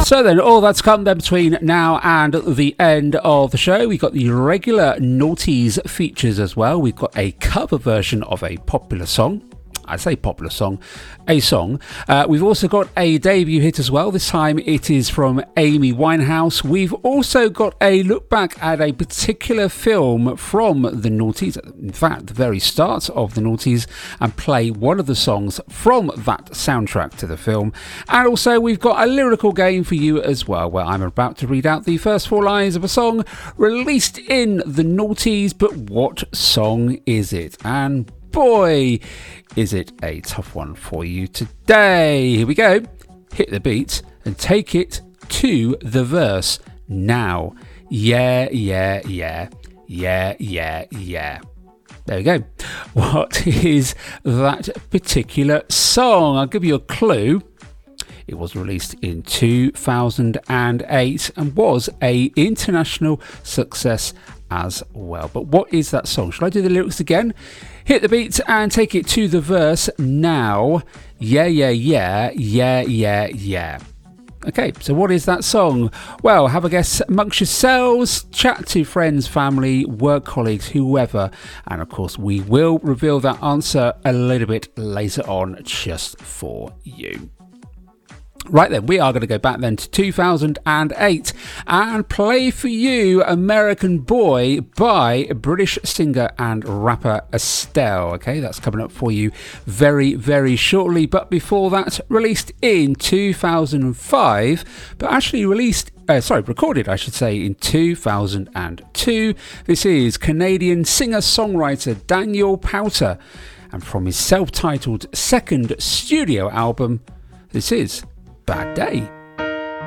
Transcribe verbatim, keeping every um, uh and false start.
So then, all that's come then between now and the end of the show. We've got the regular Naughties features as well. We've got a cover version of a popular song. I say popular song, a song. Uh, we've also got a debut hit as well. This time it is from Amy Winehouse. We've also got a look back at a particular film from the Naughties, in fact, the very start of the Naughties, and play one of the songs from that soundtrack to the film. And also we've got a lyrical game for you as well, where I'm about to read out the first four lines of a song released in the Naughties. But what song is it? And boy, is it a tough one for you today. Here we go. Hit the beat and take it to the verse now. Yeah, yeah, yeah. Yeah, yeah, yeah. There we go. What is that particular song? I'll give you a clue. It was released in two thousand eight and was a international success as well. But what is that song? Shall I do the lyrics again? Hit the beat and take it to the verse now. Yeah, yeah, yeah, yeah, yeah, yeah. Okay, so what is that song? Well, have a guess amongst yourselves, chat to friends, family, work colleagues, whoever. And of course, we will reveal that answer a little bit later on just for you. Right then, we are going to go back then to two thousand eight and play for you American Boy by British singer and rapper Estelle. Okay, that's coming up for you very, very shortly. But before that, released in two thousand five, but actually released, uh, sorry, recorded, I should say, in two thousand two. This is Canadian singer-songwriter Daniel Powter. And from his self-titled second studio album, this is Bad Day.